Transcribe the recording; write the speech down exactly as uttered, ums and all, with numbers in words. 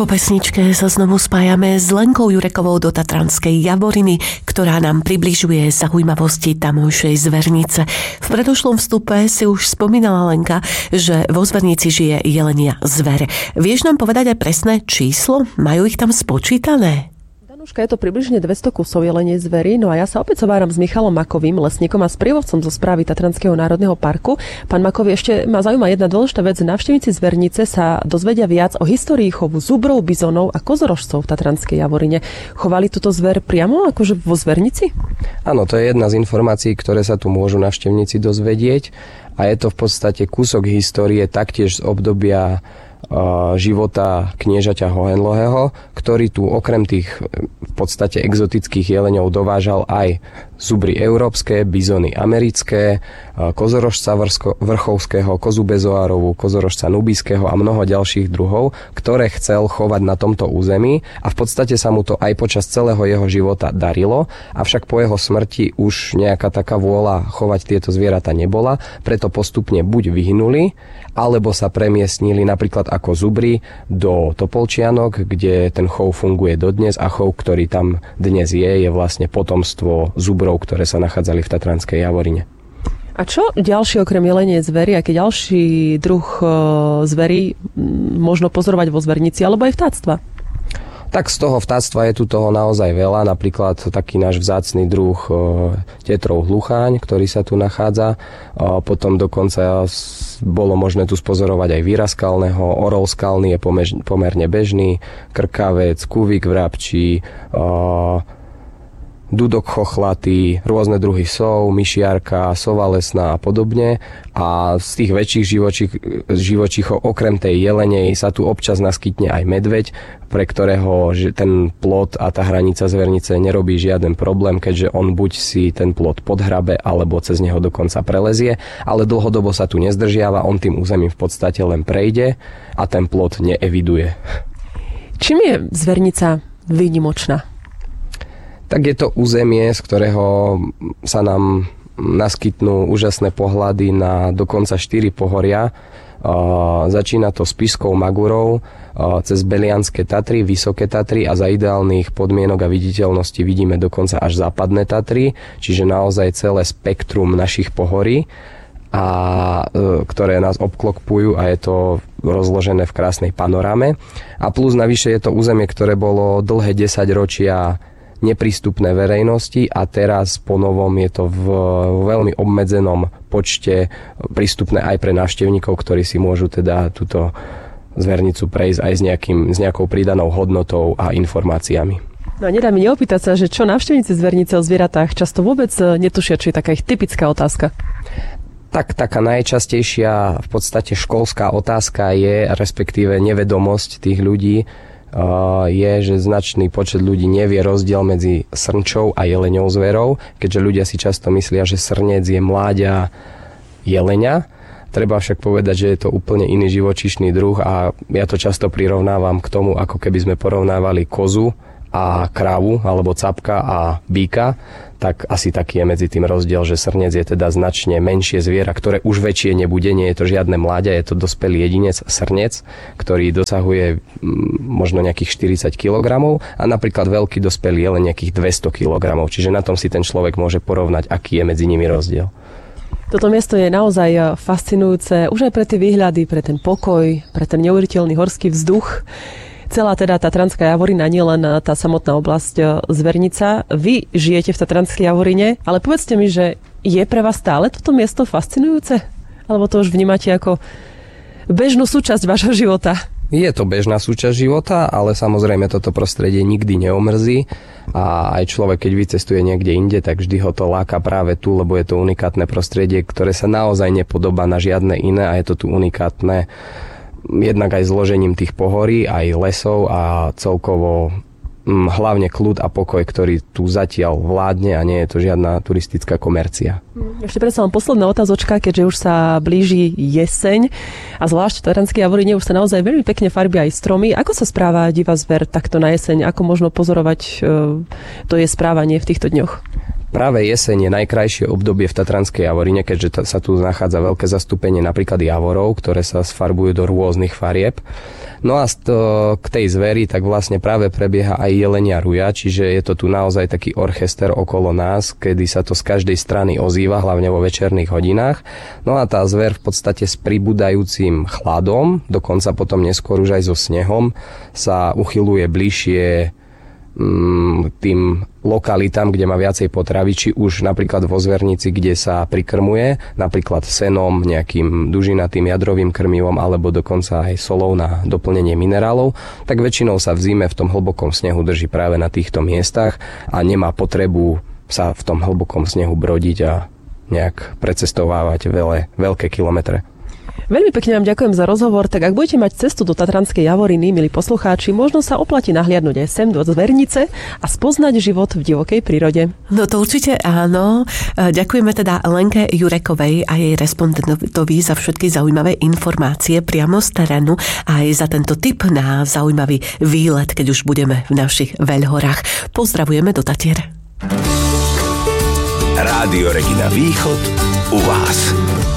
Po pesničke sa znovu spájame s Lenkou Jurekovou do Tatranskej Javoriny, ktorá nám približuje zaujímavosti tamojšej zvernice. V predošlom vstupe si už spomínala, Lenka, že vo zvernici žije jelenia zver. Vieš nám povedať aj presné číslo? Majú ich tam spočítané? Danuška, je to približne dvesto kusov jelenie zvery, no a ja sa opäť zováram s Michalom Makovým, lesníkom a sprievodcom zo správy Tatranského národného parku. Pán Makový, ešte ma zaujíma jedna dôležitá vec. Návštevníci zvernice sa dozvedia viac o histórii chovu zubrov, bizonov a kozorožcov v Tatranskej Javorine. Chovali túto zver priamo akože vo zvernici? Áno, to je jedna z informácií, ktoré sa tu môžu návštevníci dozvedieť a je to v podstate kúsok histórie taktiež z obdobia života kniežaťa Hohenlohého, ktorý tu okrem tých v podstate exotických jeleňov dovážal aj zubry európske, bizony americké, kozorožca vrchovského, kozu bezoárovú, kozorožca nubijského a mnoho ďalších druhov, ktoré chcel chovať na tomto území a v podstate sa mu to aj počas celého jeho života darilo, avšak po jeho smrti už nejaká taká vôľa chovať tieto zvieratá nebola, preto postupne buď vyhnuli, alebo sa premiestnili napríklad ako zubry do Topolčianok, kde ten chov funguje dodnes a chov, ktorý tam dnes je, je vlastne potomstvo zubrov, ktoré sa nachádzali v Tatranskej Javorine. A čo ďalší okrem jelenie zvery, aký ďalší druh zvery možno pozorovať vo zvernici alebo aj vtáctva? Tak z toho vtáctva je tu toho naozaj veľa, napríklad taký náš vzácny druh e, tetrov hlucháň, ktorý sa tu nachádza. E, potom dokonca bolo možné tu spozorovať aj výraz skalného, orol skalný je pomež, pomerne bežný, krkavec, kúvik vrabčí, e, dudok chochlatý, rôzne druhy sov, myšiarka, sova lesná a podobne. A z tých väčších živočích, živočíchov okrem tej jelenej sa tu občas naskytne aj medveď, pre ktorého ten plot a tá hranica zvernice nerobí žiaden problém, keďže on buď si ten plot podhrabe, alebo cez neho dokonca prelezie, ale dlhodobo sa tu nezdržiava, on tým územím v podstate len prejde a ten plot neeviduje. Čím je zvernica výnimočná? Tak je to územie, z ktorého sa nám naskytnú úžasné pohľady na dokonca štyri pohoria. Uh, začína to Spišskou Magurou, uh, cez Belianské Tatry, Vysoké Tatry a za ideálnych podmienok a viditeľnosti vidíme dokonca až Západné Tatry, čiže naozaj celé spektrum našich pohorí, a, uh, ktoré nás obklopujú a je to rozložené v krásnej panoráme. A plus navyše je to územie, ktoré bolo dlhé desaťročia neprístupné verejnosti a teraz po novom je to v veľmi obmedzenom počte prístupné aj pre návštevníkov, ktorí si môžu teda túto zvernicu prejsť aj s, nejakým, s nejakou pridanou hodnotou a informáciami. No a nedá mi neopýtať sa, že čo návštevníci zvernice o zvieratách často vôbec netušia, čo je taká ich typická otázka. Tak taká najčastejšia v podstate školská otázka je, respektíve nevedomosť tých ľudí, je, že značný počet ľudí nevie rozdiel medzi srnčou a jeleňou zverou, keďže ľudia si často myslia, že srnec je mláďa jeleňa. Treba však povedať, že je to úplne iný živočíšny druh a ja to často prirovnávam k tomu, ako keby sme porovnávali kozu a krávu, alebo capka a býka, tak asi taký je medzi tým rozdiel, že srnec je teda značne menšie zviera, ktoré už väčšie nebude, nie je to žiadne mláďa, je to dospelý jedinec srnec, ktorý dosahuje možno nejakých štyridsať kilogramov a napríklad veľký dospelý je len nejakých dvesto kilogramov, čiže na tom si ten človek môže porovnať, aký je medzi nimi rozdiel. Toto miesto je naozaj fascinujúce, už aj pre tie výhľady, pre ten pokoj, pre ten neuveriteľný horský vzduch. Celá teda Tatranská Javorina, nie len tá samotná oblasť Zvernica. Vy žijete v Tatranskej Javorine, ale povedzte mi, že je pre vás stále toto miesto fascinujúce? Alebo to už vnímate ako bežnú súčasť vášho života? Je to bežná súčasť života, ale samozrejme toto prostredie nikdy neomrzí a aj človek, keď vycestuje niekde inde, tak vždy ho to láka práve tu, lebo je to unikátne prostredie, ktoré sa naozaj nepodobá na žiadne iné a je to tu unikátne jednak aj zložením tých pohorí, aj lesov a celkovo hm, hlavne kľud a pokoj, ktorý tu zatiaľ vládne a nie je to žiadna turistická komercia. Ešte predsa len posledná otázočka, keďže už sa blíži jeseň a zvlášť v Tatranskej Javorine už sa naozaj veľmi pekne farbia aj stromy. Ako sa správa divá zver takto na jeseň? Ako možno pozorovať e, to je správanie v týchto dňoch? Práve jeseň je najkrajšie obdobie v Tatranskej Javorine, keďže t- sa tu nachádza veľké zastúpenie napríklad javorov, ktoré sa sfarbujú do rôznych farieb. No a to, k tej zveri tak vlastne práve prebieha aj jelenia ruja, čiže je to tu naozaj taký orchester okolo nás, kedy sa to z každej strany ozýva, hlavne vo večerných hodinách. No a tá zver v podstate s pribúdajúcim chladom, dokonca potom neskôr už aj so snehom, sa uchyluje bližšie tým lokalitám, kde má viacej potravy, či už napríklad vo zvernici, kde sa prikrmuje, napríklad senom, nejakým dužinatým jadrovým krmivom, alebo dokonca aj solou na doplnenie minerálov, tak väčšinou sa v zime v tom hlbokom snehu drží práve na týchto miestach a nemá potrebu sa v tom hlbokom snehu brodiť a nejak precestovávať veľké, veľké kilometre. Veľmi pekne vám ďakujem za rozhovor. Tak ak budete mať cestu do Tatranskej Javoriny, milí poslucháči, možno sa oplatí nahliadnúť aj sem do zvernice a spoznať život v divokej prírode. No to určite áno. Ďakujeme teda Lenke Jurekovej a jej respondentovi za všetky zaujímavé informácie priamo z terénu a aj za tento tip na zaujímavý výlet, keď už budeme v našich veľhorách. Pozdravujeme do Tatier. Rádio Regina Východ u vás.